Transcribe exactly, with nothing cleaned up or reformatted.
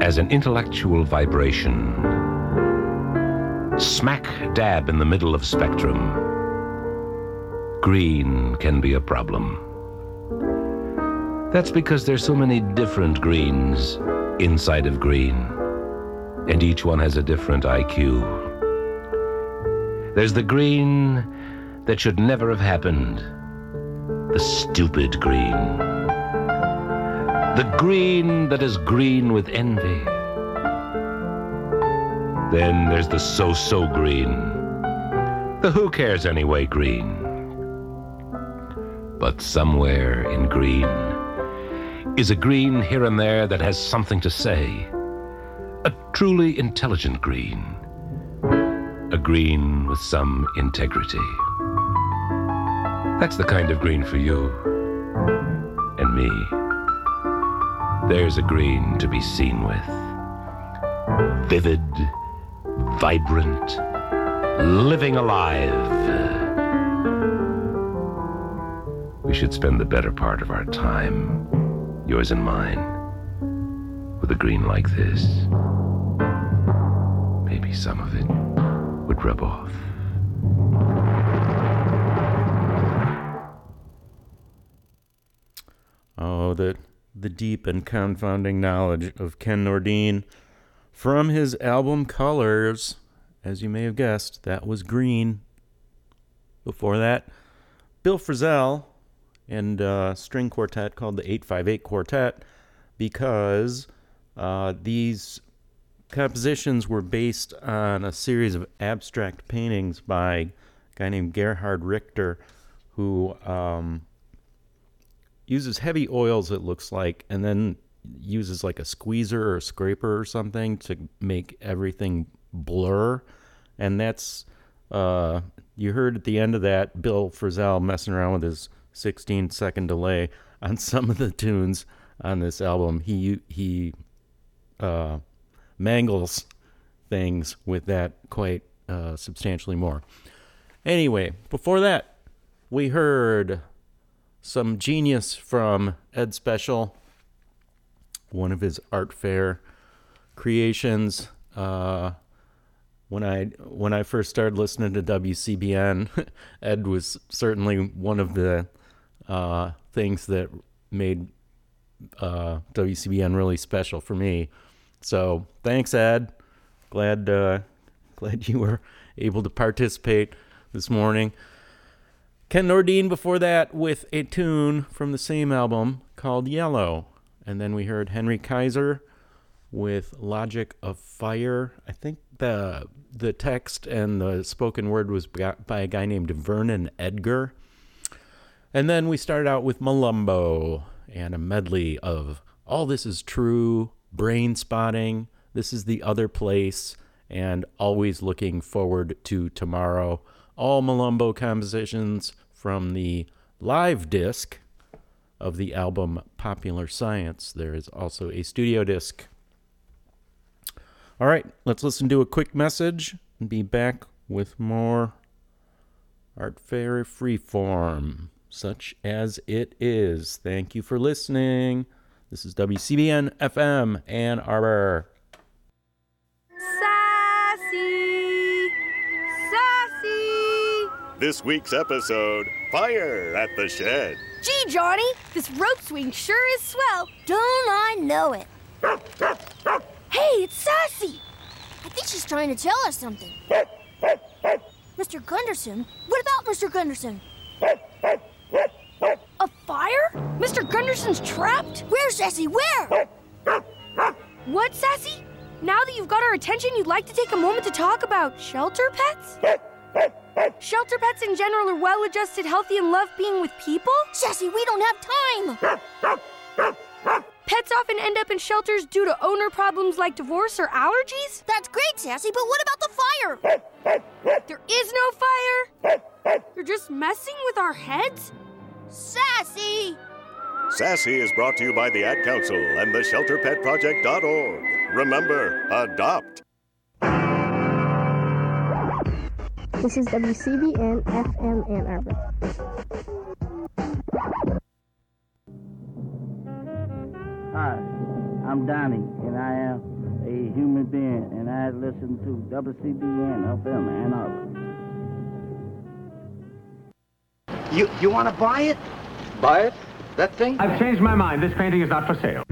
as an intellectual vibration. Smack dab in the middle of spectrum, green can be a problem. That's because there's so many different greens inside of green, and each one has a different I Q. There's the green that should never have happened, the stupid green. The green that is green with envy. Then there's the so-so green, the who cares anyway green. But somewhere in green is a green here and there that has something to say. A truly intelligent green. A green with some integrity. That's the kind of green for you and me. There's a green to be seen with. Vivid, vibrant, living alive. We should spend the better part of our time, yours and mine, with a green like this. Maybe some of it would rub off. Oh, the the deep and confounding knowledge of Ken Nordine from his album Colors. As you may have guessed, that was green. Before that, Bill Frisell and a string quartet called the eight five eight Quartet, because uh, these compositions were based on a series of abstract paintings by a guy named Gerhard Richter, who um, uses heavy oils, it looks like, and then uses like a squeezer or a scraper or something to make everything blur. And that's, uh, you heard at the end of that, Bill Frisell messing around with his sixteen second delay on some of the tunes on this album. He, he uh, mangles things with that quite uh, substantially more. Anyway, before that, we heard some genius from Ed Special, one of his art fair creations. Uh, when I when I first started listening to W C B N, Ed was certainly one of the uh, things that made uh, W C B N really special for me. So thanks, Ed. Glad uh, glad you were able to participate this morning. Ken Nordine before that with a tune from the same album called Yellow. And then we heard Henry Kaiser with Logic of Fire. I think the the text and the spoken word was by a guy named Vernon Edgar. And then we started out with Malumbo and a medley of All This Is True, Brain Spotting, This Is the Other Place, and Always Looking Forward to Tomorrow. All Malumbo compositions from the live disc of the album Popular Science. There is also a studio disc. All right, let's listen to a quick message and be back with more Art Fair Freeform, such as it is. Thank you for listening. This is W C B N F M Ann Arbor. This week's episode, Fire at the Shed. Gee, Johnny, this rope swing sure is swell. Don't I know it? Hey, it's Sassy. I think she's trying to tell us something. Mister Gunderson? What about Mister Gunderson? A fire? Mister Gunderson's trapped? Where, Sassy, where? What, Sassy? Now that you've got our attention, you'd like to take a moment to talk about shelter pets? Shelter pets in general are well-adjusted, healthy, and love being with people? Sassy, we don't have time! Pets often end up in shelters due to owner problems like divorce or allergies? That's great, Sassy, but what about the fire? There is no fire! You're just messing with our heads? Sassy! Sassy is brought to you by the Ad Council and the shelter pet project dot org. Remember, adopt. This is W C B N F M Ann Arbor. Hi, I'm Donnie, and I am a human being, and I listen to W C B N F M Ann Arbor. You you want to buy it? Buy it? That thing? I've changed my mind. This painting is not for sale.